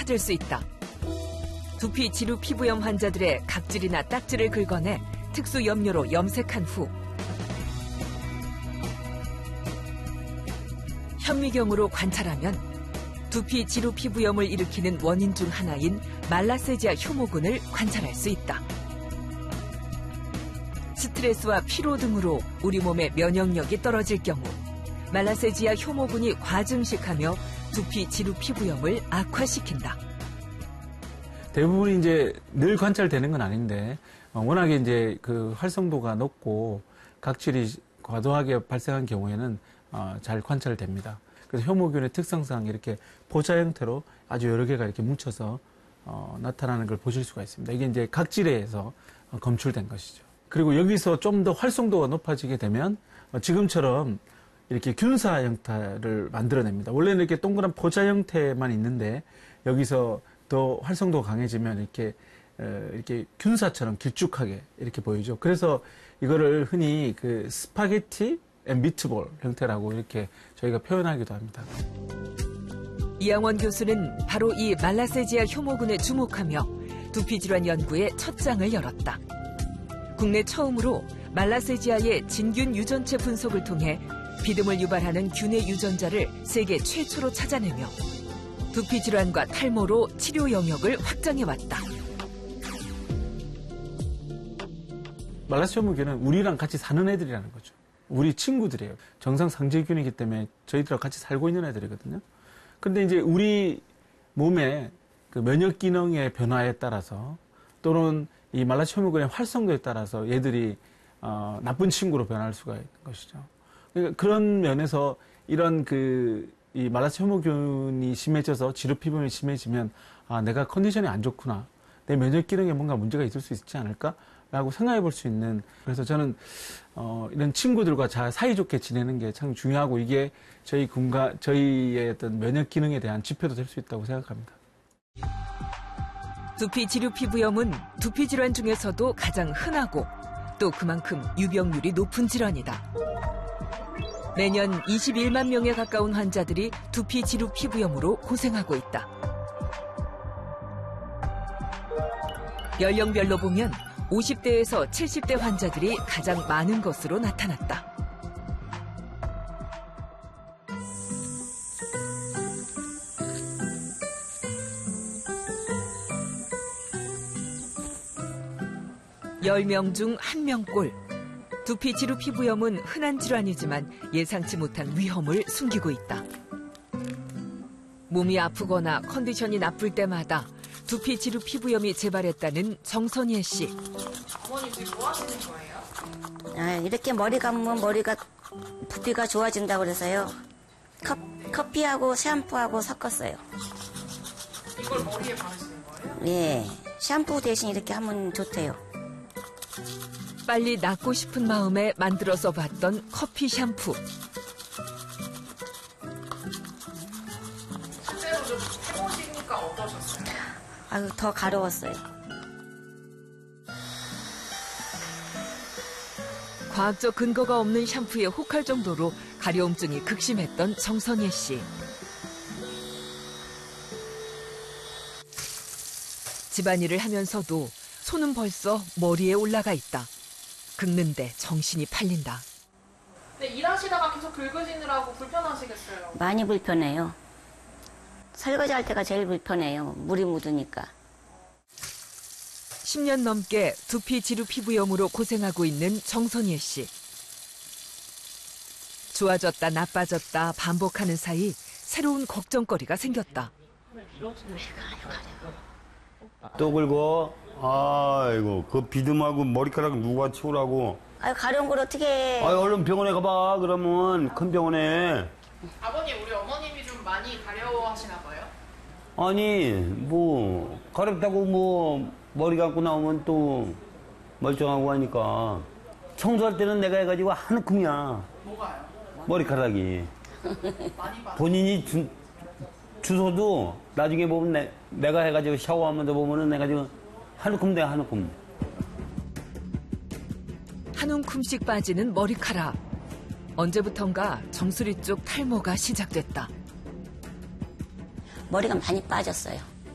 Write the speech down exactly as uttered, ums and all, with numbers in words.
찾을 수 있다. 두피 지루 피부염 환자들의 각질이나 딱지를 긁어내 특수 염료로 염색한 후 현미경으로 관찰하면 두피 지루 피부염을 일으키는 원인 중 하나인 말라세지아 효모균을 관찰할 수 있다. 스트레스와 피로 등으로 우리 몸의 면역력이 떨어질 경우 말라세지아 효모균이 과증식하며 두피 지루 피부염을 악화시킨다. 대부분이 이제 늘 관찰되는 건 아닌데 워낙에 이제 그 활성도가 높고 각질이 과도하게 발생한 경우에는 잘 관찰됩니다. 그래서 효모균의 특성상 이렇게 포자 형태로 아주 여러 개가 이렇게 뭉쳐서 어, 나타나는 걸 보실 수가 있습니다. 이게 이제 각질에 의해서 검출된 것이죠. 그리고 여기서 좀 더 활성도가 높아지게 되면 지금처럼 이렇게 균사 형태를 만들어냅니다. 원래는 이렇게 동그란 포자 형태만 있는데 여기서 더 활성도가 강해지면 이렇게 이렇게 균사처럼 길쭉하게 이렇게 보이죠. 그래서 이거를 흔히 그 스파게티 앤 미트볼 형태라고 이렇게 저희가 표현하기도 합니다. 이양원 교수는 바로 이 말라세지아 효모균에 주목하며 두피 질환 연구의 첫 장을 열었다. 국내 처음으로 말라세지아의 진균 유전체 분석을 통해 비듬을 유발하는 균의 유전자를 세계 최초로 찾아내며 두피 질환과 탈모로 치료 영역을 확장해왔다. 말라세지아 효모균은 우리랑 같이 사는 애들이라는 거죠. 우리 친구들이에요. 정상 상재균이기 때문에 저희들하고 같이 살고 있는 애들이거든요. 근데 이제 우리 몸의 그 면역 기능의 변화에 따라서 또는 이 말라세지아 효모균의 활성도에 따라서 얘들이 어, 나쁜 친구로 변할 수가 있는 것이죠. 그러니까 그런 면에서 이런 그 이 말라세지아 효모균이 심해져서 지루 피부염이 심해지면 아 내가 컨디션이 안 좋구나. 내 면역 기능에 뭔가 문제가 있을 수 있지 않을까? 라고 생각해 볼 수 있는, 그래서 저는 어, 이런 친구들과 잘 사이좋게 지내는 게 참 중요하고 이게 저희 군가 저희의 어떤 면역 기능에 대한 지표도 될 수 있다고 생각합니다. 두피 지루 피부염은 두피 질환 중에서도 가장 흔하고 또 그만큼 유병률이 높은 질환이다. 매년 이십일만 명에 가까운 환자들이 두피 지루 피부염으로 고생하고 있다. 연령별로 보면 오십 대에서 칠십 대 환자들이 가장 많은 것으로 나타났다. 열 명 중 한 명꼴. 두피 지루 피부염은 흔한 질환이지만 예상치 못한 위험을 숨기고 있다. 몸이 아프거나 컨디션이 나쁠 때마다 두피 지루 피부염이 재발했다는 정선예 씨. 어머니 지금 뭐 하시는 거예요? 아, 이렇게 머리 감으면 머리가 부피가 좋아진다고 그래서요. 컵, 커피하고 샴푸하고 섞었어요. 이걸 머리에 바르시는 거예요? 예, 샴푸 대신 이렇게 하면 좋대요. 빨리 낫고 싶은 마음에 만들어서 봤던 커피 샴푸. 실제로 좀 해보시니까 어떠셨어요? 아유, 더 가려웠어요. 과학적 근거가 없는 샴푸에 혹할 정도로 가려움증이 극심했던 정선예 씨. 집안일을 하면서도 손은 벌써 머리에 올라가 있다. 긁는데 정신이 팔린다. 근데 일하시다가 계속 긁으시느라고 불편하시겠어요? 많이 불편해요. 설거지할 때가 제일 불편해요. 물이 묻으니까. 십 년 넘게 두피 지루 피부염으로 고생하고 있는 정선예 씨. 좋아졌다 나빠졌다 반복하는 사이 새로운 걱정거리가 생겼다. 또 긁어? 아이고 그 비듬하고 머리카락 누가 치우라고. 아유, 가려운 걸 어떻게 해. 아유 얼른 병원에 가봐. 그러면 큰 병원에. 아버님, 우리 어머님이 좀 많이 가려워하시나 봐요? 아니 뭐 가렵다고 뭐 머리 감고 나오면 또 멀쩡하고 하니까 청소할 때는 내가 해가지고 한 움큼이야. 뭐가요? 머리카락이. 많이 받아. 본인이 주, 주소도 나중에 보면 내, 내가 해가지고 샤워하면서 보면은 내가 지금 한 움큼 돼, 한 움큼. 한 움큼씩 빠지는 머리카락. 언제부턴가 정수리 쪽 탈모가 시작됐다. 머리가 많이 빠졌어요.